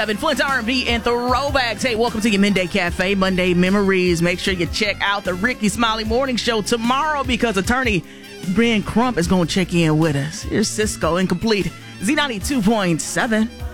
Flint's R&B and throwbacks. Hey, welcome to your Midday Cafe, Monday Memories. Make sure you check out the Ricky Smiley Morning Show tomorrow because attorney Ben Crump is going to check in with us. Here's Cisco Incomplete, Z92.7.